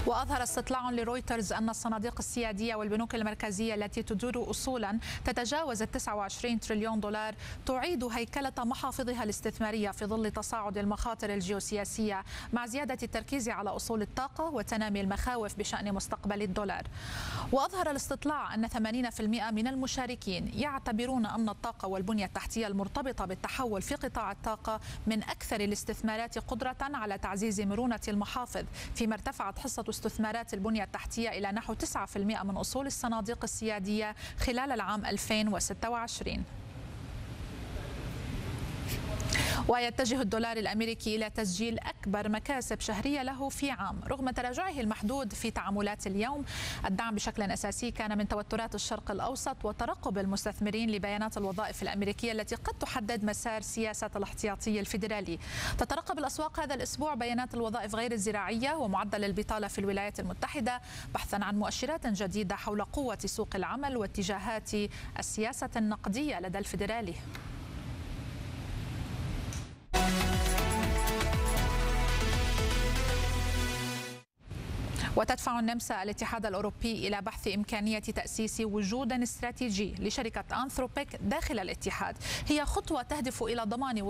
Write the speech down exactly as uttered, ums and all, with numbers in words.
وأظهر استطلاع لرويترز أن الصناديق السيادية والبنوك المركزية التي تدير أصولا تتجاوز تسعة وعشرين تريليون دولار تعيد هيكلة محافظها الاستثمارية في ظل تصاعد المخاطر الجيوسياسية مع زيادة التركيز على أصول الطاقة وتنامي المخاوف بشأن مستقبل الدولار. وأظهر الاستطلاع أن ثمانين بالمئة من المشاركين يعتبرون أن الطاقة والبنية التحتية المرتبطة بالتحول في قطاع الطاقة من أكثر الاستثمارات قدرة على تعزيز مرونة المحافظ، فيما ارتفعت حصة استثمارات البنية التحتية إلى نحو تسعة بالمئة من أصول الصناديق السيادية خلال العام ألفين وستة وعشرين. ويتجه الدولار الأمريكي إلى تسجيل أكبر مكاسب شهرية له في عام رغم تراجعه المحدود في تعاملات اليوم. الدعم بشكل أساسي كان من توترات الشرق الأوسط وترقب المستثمرين لبيانات الوظائف الأمريكية التي قد تحدد مسار سياسة الاحتياطي الفيدرالي. تترقب الأسواق هذا الأسبوع بيانات الوظائف غير الزراعية ومعدل البطالة في الولايات المتحدة بحثا عن مؤشرات جديدة حول قوة سوق العمل واتجاهات السياسة النقدية لدى الفيدرالي. وتدفع النمسا الاتحاد الأوروبي إلى بحث إمكانية تأسيس وجود استراتيجي لشركة أنثروبيك داخل الاتحاد. هي خطوة تهدف إلى ضمان